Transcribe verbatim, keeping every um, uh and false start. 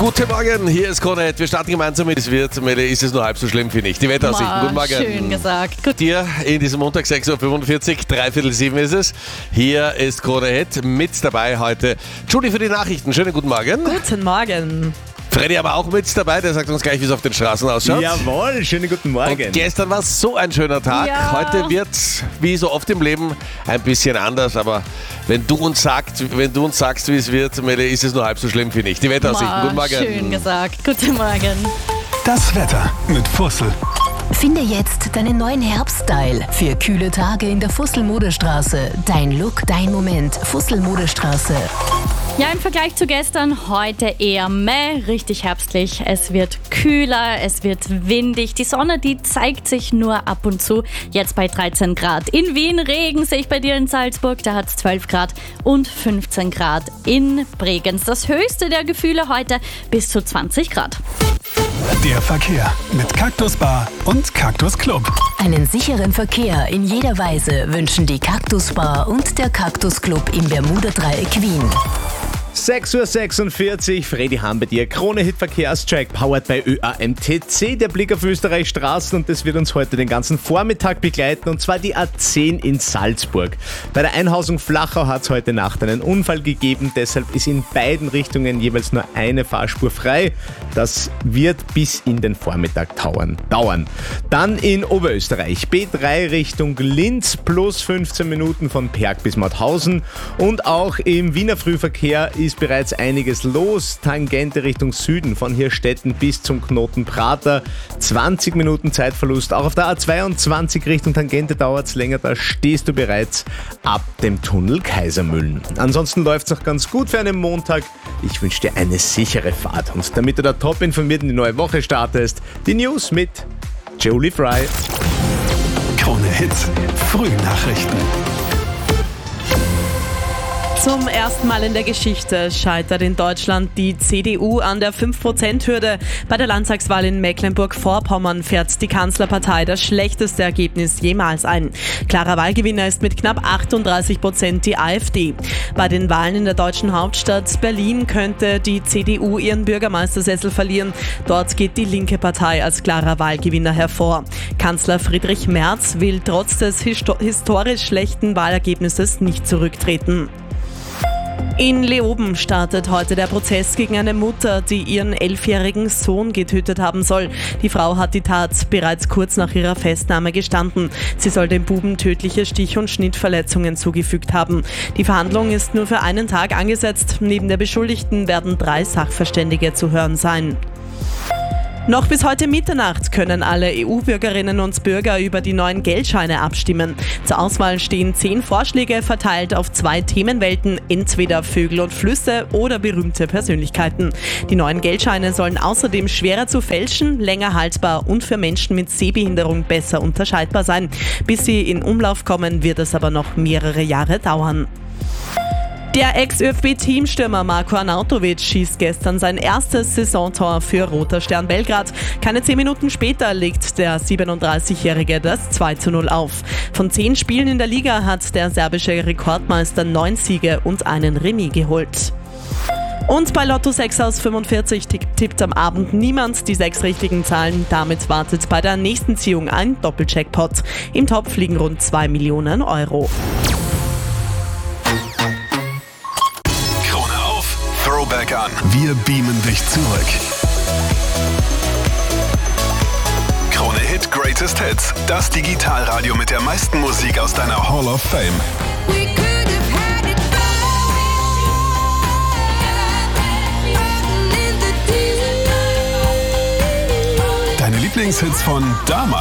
Guten Morgen, hier ist Krone. Wir starten gemeinsam mit Es wird. Mädel, ist es nur halb so schlimm, finde ich. Die Wetteraussichten. Guten Morgen. Schön gesagt. Gut. Dir in diesem Montag sechs Uhr fünfundvierzig, dreiviertel sieben ist es. Hier ist Krone Hit. Mit dabei heute Julie für die Nachrichten. Schönen guten Morgen. Guten Morgen. Freddy aber auch mit dabei, der sagt uns gleich, wie es auf den Straßen ausschaut. Jawohl, schönen guten Morgen. Und gestern war so ein schöner Tag. Ja. Heute wird wie so oft im Leben ein bisschen anders, aber wenn du uns sagst, wenn du uns sagst, wie es wird, Mädel, ist es nur halb so schlimm, finde ich. Die Wetteraussichten. Guten Morgen. Schön gesagt. Guten Morgen. Das Wetter mit Fussel. Finde jetzt deinen neuen Herbststyle für kühle Tage in der Fussel-Modestraße. Dein Look, dein Moment. Fussel-Modestraße. Ja, im Vergleich zu gestern heute eher meh, richtig herbstlich. Es wird kühler, es wird windig. Die Sonne, die zeigt sich nur ab und zu. Jetzt bei dreizehn Grad. In Wien Regen sehe ich bei dir in Salzburg, da hat es zwölf Grad und fünfzehn Grad in Bregenz. Das höchste der Gefühle heute bis zu zwanzig Grad. Der Verkehr mit Cactus Bar und Cactus Club. Einen sicheren Verkehr in jeder Weise wünschen die Cactus Bar und der Cactus Club im Bermuda-Dreieck Wien. sechs Uhr sechsundvierzig, Freddy Hahn bei dir. Krone-Hit Verkehrscheck, powered bei Ö A M T C. Der Blick auf Österreichs Straßen und das wird uns heute den ganzen Vormittag begleiten, und zwar die A zehn in Salzburg. Bei der Einhausung Flachau hat es heute Nacht einen Unfall gegeben, deshalb ist in beiden Richtungen jeweils nur eine Fahrspur frei. Das wird bis in den Vormittag dauern. Dann in Oberösterreich, B drei Richtung Linz, plus fünfzehn Minuten von Perg bis Mauthausen, und auch im Wiener Frühverkehr ist bereits einiges los. Tangente Richtung Süden von Hirstetten bis zum Knoten Prater. zwanzig Minuten Zeitverlust. Auch auf der A zweiundzwanzig Richtung Tangente dauert es länger. Da stehst du bereits ab dem Tunnel Kaisermühlen. Ansonsten läuft es noch ganz gut für einen Montag. Ich wünsche dir eine sichere Fahrt. Und damit du da top informiert in die neue Woche startest, die News mit Julie Fry. Krone Hits, Frühnachrichten. Zum ersten Mal in der Geschichte scheitert in Deutschland die C D U an der fünf Prozent Hürde. Bei der Landtagswahl in Mecklenburg-Vorpommern fährt die Kanzlerpartei das schlechteste Ergebnis jemals ein. Klarer Wahlgewinner ist mit knapp achtunddreißig Prozent die AfD. Bei den Wahlen in der deutschen Hauptstadt Berlin könnte die C D U ihren Bürgermeistersessel verlieren. Dort geht die linke Partei als klarer Wahlgewinner hervor. Kanzler Friedrich Merz will trotz des histo- historisch schlechten Wahlergebnisses nicht zurücktreten. In Leoben startet heute der Prozess gegen eine Mutter, die ihren elfjährigen Sohn getötet haben soll. Die Frau hat die Tat bereits kurz nach ihrer Festnahme gestanden. Sie soll dem Buben tödliche Stich- und Schnittverletzungen zugefügt haben. Die Verhandlung ist nur für einen Tag angesetzt. Neben der Beschuldigten werden drei Sachverständige zu hören sein. Noch bis heute Mitternacht können alle E U-Bürgerinnen und Bürger über die neuen Geldscheine abstimmen. Zur Auswahl stehen zehn Vorschläge verteilt auf zwei Themenwelten, entweder Vögel und Flüsse oder berühmte Persönlichkeiten. Die neuen Geldscheine sollen außerdem schwerer zu fälschen, länger haltbar und für Menschen mit Sehbehinderung besser unterscheidbar sein. Bis sie in Umlauf kommen, wird es aber noch mehrere Jahre dauern. Der Ex-ÖFB Teamstürmer Marko Arnautovic schießt gestern sein erstes Saisontor für Roter Stern Belgrad. Keine zehn Minuten später legt der siebenunddreißigjährige das zwei zu null auf. Von zehn Spielen in der Liga hat der serbische Rekordmeister neun Siege und einen Remis geholt. Und bei Lotto sechs aus fünfundvierzig tippt am Abend niemand die sechs richtigen Zahlen. Damit wartet bei der nächsten Ziehung ein Doppeljackpot. Im Topf liegen rund zwei Millionen Euro. Throwback an. Wir beamen dich zurück. Krone Hit Greatest Hits. Das Digitalradio mit der meisten Musik aus deiner Hall of Fame. Deine Lieblingshits von damals.